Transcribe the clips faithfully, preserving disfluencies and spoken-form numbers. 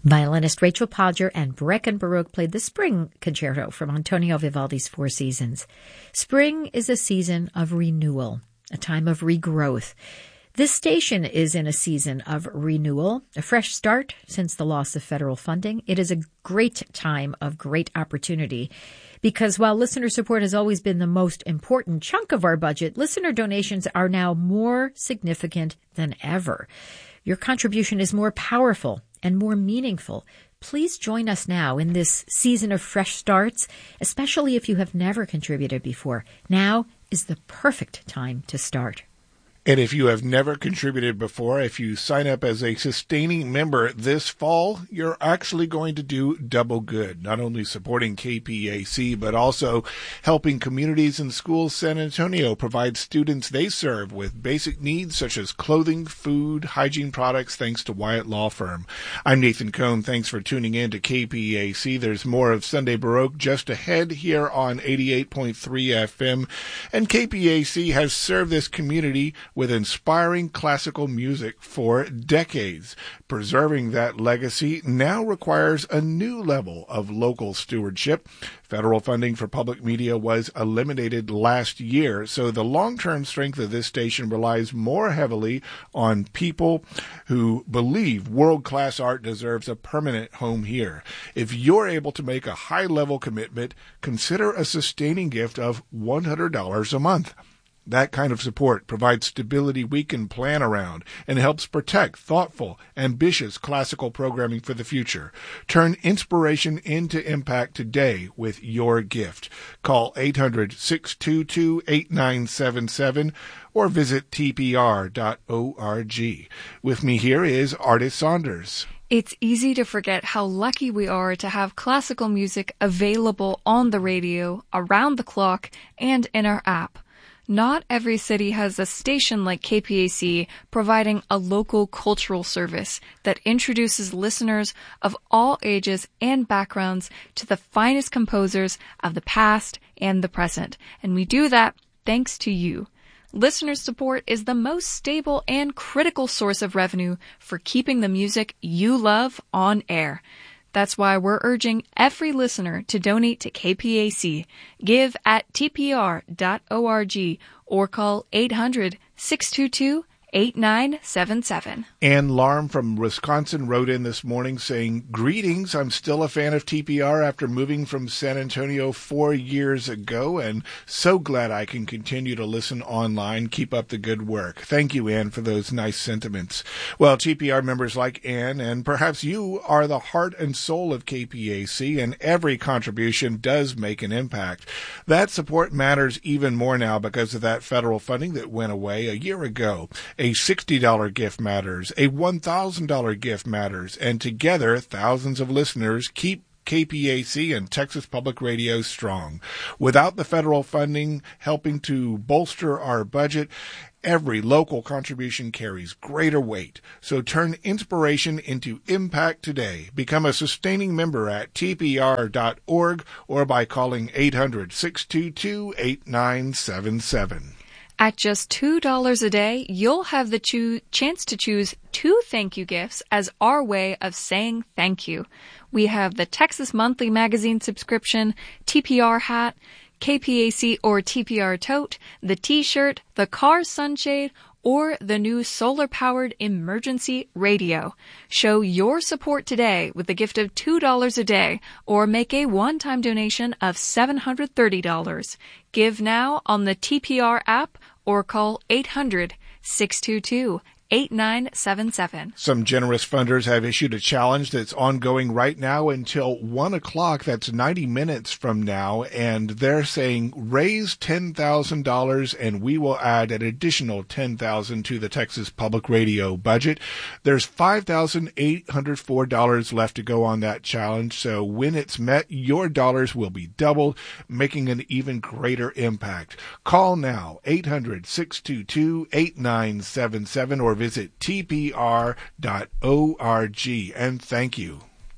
Violinist Rachel Podger and Brecken Baroque played the Spring Concerto from Antonio Vivaldi's Four Seasons. Spring is a season of renewal, a time of regrowth. This station is in a season of renewal, a fresh start since the loss of federal funding. It is a great time of great opportunity because while listener support has always been the most important chunk of our budget, listener donations are now more significant than ever. Your contribution is more powerful and more meaningful. Please join us now in this season of fresh starts, especially if you have never contributed before. Now is the perfect time to start. And if you have never contributed before, if you sign up as a sustaining member this fall, you're actually going to do double good, not only supporting K P A C, but also helping communities and schools San Antonio provide students they serve with basic needs such as clothing, food, hygiene products, thanks to Wyatt Law Firm. I'm Nathan Cohn. Thanks for tuning in to K P A C. There's more of Sunday Baroque just ahead here on eighty-eight point three F M. And K P A C has served this community with inspiring classical music for decades. Preserving that legacy now requires a new level of local stewardship. Federal funding for public media was eliminated last year, so the long-term strength of this station relies more heavily on people who believe world-class art deserves a permanent home here. If you're able to make a high-level commitment, consider a sustaining gift of one hundred dollars a month. That kind of support provides stability we can plan around and helps protect thoughtful, ambitious classical programming for the future. Turn inspiration into impact today with your gift. Call eight hundred, six two two, eight nine seven seven or visit T P R dot org. With me here is Artis Saunders. It's easy to forget how lucky we are to have classical music available on the radio, around the clock, and in our app. Not every city has a station like K P A C providing a local cultural service that introduces listeners of all ages and backgrounds to the finest composers of the past and the present. And we do that thanks to you. Listener support is the most stable and critical source of revenue for keeping the music you love on air. That's why we're urging every listener to donate to K P A C. Give at T P R dot org or call eight hundred, six two two, eight nine seven seven. Ann Larm from Wisconsin wrote in this morning saying, "Greetings, I'm still a fan of T P R after moving from San Antonio four years ago and so glad I can continue to listen online. Keep up the good work." Thank you, Ann, for those nice sentiments. Well, T P R members like Ann and perhaps you are the heart and soul of K P A C, and every contribution does make an impact. That support matters even more now because of that federal funding that went away a year ago. A sixty dollars gift matters. A one thousand dollars gift matters. And together, thousands of listeners keep K P A C and Texas Public Radio strong. Without the federal funding helping to bolster our budget, every local contribution carries greater weight. So turn inspiration into impact today. Become a sustaining member at T P R dot org or by calling eight hundred, six two two, eight nine seven seven. At just two dollars a day, you'll have the choo- chance to choose two thank you gifts as our way of saying thank you. We have the Texas Monthly Magazine subscription, T P R hat, K P A C or T P R tote, the t-shirt, the car sunshade, or the new solar-powered emergency radio. Show your support today with the gift of two dollars a day or make a one-time donation of seven hundred thirty dollars. Give now on the T P R app or call eight hundred, six two two, eight nine seven seven. Some generous funders have issued a challenge that's ongoing right now until one o'clock. That's ninety minutes from now. And they're saying raise ten thousand dollars and we will add an additional ten thousand dollars to the Texas Public Radio budget. There's five thousand eight hundred four dollars left to go on that challenge. So when it's met, your dollars will be doubled, making an even greater impact. Call now, eight hundred, six two two, eight nine seven seven or visit T P R dot org, and thank you.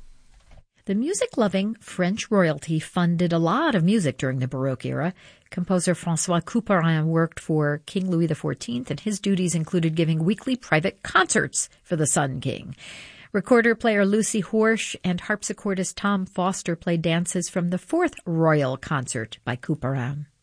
The music-loving French royalty funded a lot of music during the Baroque era. Composer François Couperin worked for King Louis the fourteenth, and his duties included giving weekly private concerts for the Sun King. Recorder player Lucy Horsch and harpsichordist Tom Foster played dances from the fourth Royal Concert by Couperin.